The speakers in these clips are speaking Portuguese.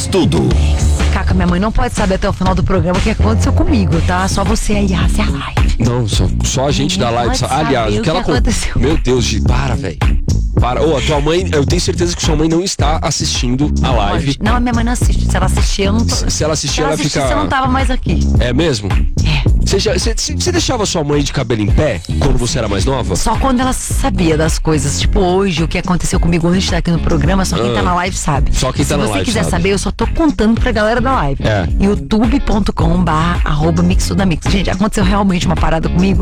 tudo. Caca, minha mãe não pode saber até o final do programa o que aconteceu comigo, tá? Só você aí, a live. Não, só a gente da live. Aliás, o que ela aconteceu. Meu Deus, para, velho. Para. A tua mãe, eu tenho certeza que sua mãe não está assistindo a live. Não, a minha mãe não assiste. Se ela assistir, eu não tô. Se ela assistir, ela fica. Você não tava mais aqui. É mesmo? É. Você deixava sua mãe de cabelo em pé quando você era mais nova? Só quando ela sabia das coisas. Tipo, hoje, o que aconteceu comigo antes de estar aqui no programa, só quem tá na live sabe. Só quem tá na live. Se você quiser saber, eu só tô contando pra galera da live. youtube.com/mixodamix. Gente, aconteceu realmente uma parada comigo.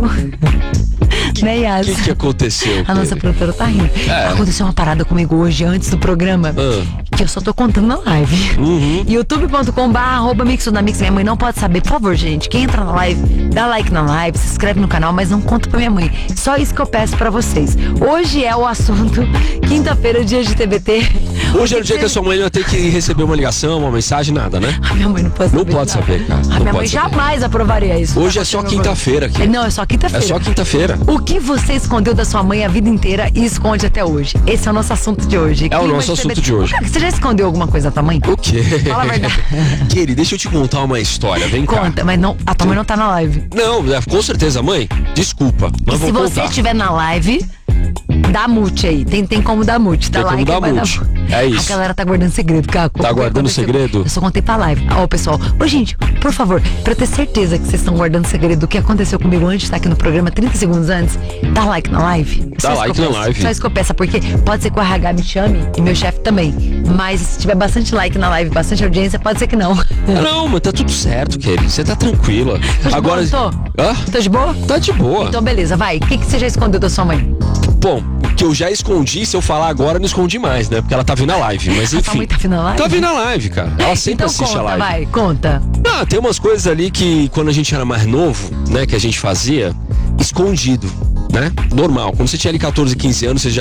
O que aconteceu? A nossa produtora tá rindo. Aconteceu uma parada comigo hoje, antes do programa, que eu só tô contando na live. youtube.com/mixodamix. Minha mãe não pode saber. Por favor, gente, quem entra na live, dá like na live, se inscreve no canal, mas não conta pra minha mãe. Só isso que eu peço pra vocês. Hoje é o assunto, quinta-feira, dia de TBT. Hoje é o dia que a sua mãe vai ter que receber uma ligação, uma mensagem, nada, né? A minha mãe não pode saber. Não pode saber, cara. A minha mãe jamais aprovaria isso. Hoje é só quinta-feira aqui. Não, é só quinta-feira. É só quinta-feira. O que você escondeu da sua mãe a vida inteira e esconde até hoje? Esse é o nosso assunto de hoje. É o nosso assunto de hoje. Você já escondeu alguma coisa da tua mãe? O quê? Fala a verdade. Querido, deixa eu te contar uma história, vem cá. Conta, mas não, a tua mãe não tá na live. Não, com certeza, mãe. Desculpa, mas e vou se contar. você estiver na live, dá mute aí. Tem como dar mute. Dá like, como dar mute. É isso. A galera tá guardando segredo, Caco. Tá guardando segredo? Eu só contei pra live. Ó, pessoal. Ô, gente, por favor, pra eu ter certeza que vocês estão guardando segredo do que aconteceu comigo antes de estar aqui no programa, 30 segundos antes, dá like na live. Dá like na live. Só isso que eu peço, porque pode ser que o RH me chame e meu chefe também. Mas se tiver bastante like na live, bastante audiência, pode ser que não. Não, mas tá tudo certo, querido. Você tá tranquila. Tô de Agora. boa, Tô de boa? Tá de boa. Então, beleza, vai. O que você já escondeu da sua mãe? Bom, o que eu já escondi, se eu falar agora, não escondi mais, né? Porque ela tá vindo na live. Mas enfim. A sua mãe tá vindo na live? Tá vindo na live, cara. Ela sempre então assiste conta, a live. Vai, conta. Ah, tem umas coisas ali que quando a gente era mais novo, né, que a gente fazia escondido, né? Normal. Quando você tinha ali 14, 15 anos, você já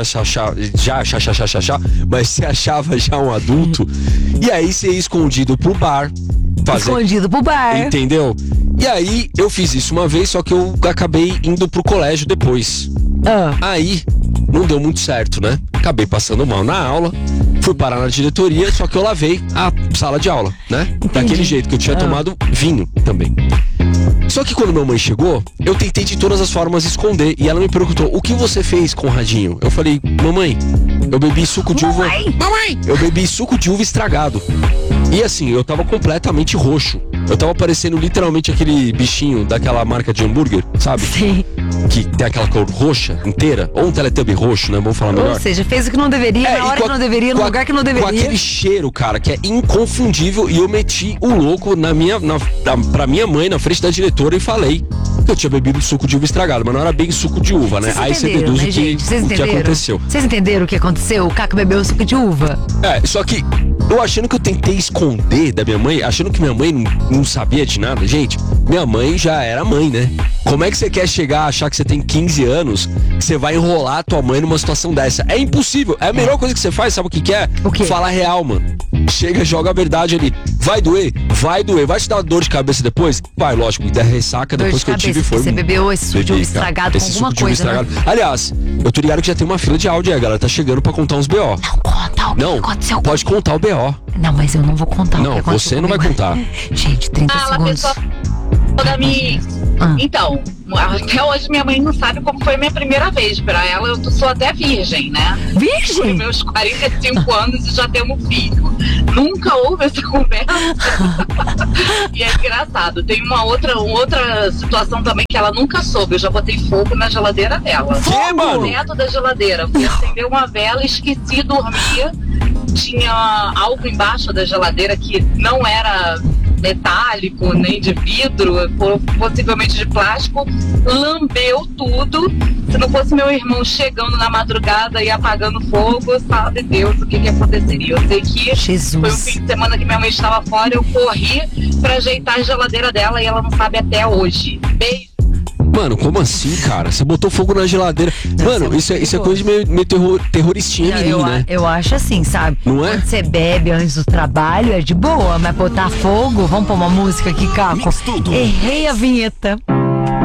mas você achava já um adulto. E aí você ia escondido pro bar. Escondido pro bar. Entendeu? E aí eu fiz isso uma vez, só que eu acabei indo pro colégio depois. Aí não deu muito certo, né? Acabei passando mal na aula, fui parar na diretoria, só que eu lavei a sala de aula, né? Entendi. Daquele jeito que eu tinha tomado vinho também. Só que quando minha mãe chegou, eu tentei de todas as formas esconder. E ela me perguntou, o que você fez com o radinho? Eu falei, mamãe, eu bebi suco de uva. Mamãe! Eu bebi suco de uva estragado. E assim, eu tava completamente roxo. Eu tava parecendo literalmente aquele bichinho daquela marca de hambúrguer, sabe? Sim. Que tem aquela cor roxa inteira. Ou um Teletubby roxo, né? Vamos falar melhor. Ou seja, fez o que não deveria, na hora que não deveria, no lugar que não deveria. Com aquele cheiro, cara, que é inconfundível. E eu meti o louco pra minha mãe, na frente da diretora, e falei que eu tinha bebido suco de uva estragado. Mas não era bem suco de uva, né? Aí você deduz o que aconteceu. Vocês entenderam o que aconteceu? O Caco bebeu suco de uva. Só que eu achando que eu tentei esconder da minha mãe, achando que minha mãe não sabia de nada. Gente, minha mãe já era mãe, né? Como é que você quer chegar a achar que você tem 15 anos, que você vai enrolar a tua mãe numa situação dessa? É impossível. É a melhor coisa que você faz, sabe o que é? O quê? Falar real, mano. Chega, joga a verdade ali. Vai doer? Vai doer. Vai te dar dor de cabeça depois? Vai, lógico. Da ressaca depois que eu tive foi... Você bebeu esse suco de uva estragado com alguma coisa, né? Aliás, eu tô ligado que já tem uma fila de áudio aí, a galera tá chegando pra contar uns BO. Não conta o que aconteceu. Pode contar o BO. Não, mas eu não vou contar o que aconteceu. Não, você não vai contar. Gente, 30 segundos. Da minha... Então, até hoje minha mãe não sabe como foi a minha primeira vez. Pra ela, eu sou até virgem, né? Virgem? Foi meus 45 anos e já temos filho. Nunca houve essa conversa. E é engraçado. Tem uma outra situação também que ela nunca soube. Eu já botei fogo na geladeira dela. Que, mano? Dentro da geladeira. Fui acender uma vela, esqueci, dormia. Tinha algo embaixo da geladeira que não era metálico, nem de vidro, possivelmente de plástico, lambeu tudo. Se não fosse meu irmão chegando na madrugada e apagando fogo, sabe Deus o que aconteceria. Eu sei que foi um fim de semana que minha mãe estava fora, eu corri pra ajeitar a geladeira dela e ela não sabe até hoje. Beijo. Mano, como assim, cara? Você botou fogo na geladeira. Mano, isso é coisa de meio terroristinha mirim, né? Eu acho assim, sabe? Não é? Quando você bebe antes do trabalho é de boa, mas botar fogo, vamos pôr uma música aqui, Caco. Errei a vinheta.